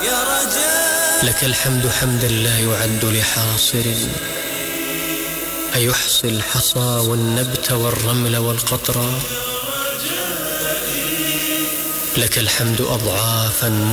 لك الحمد حمدا لا يعد لحاصر، أيحصي الحصى والنبت والرمل والقطرا. لك الحمد أضعافا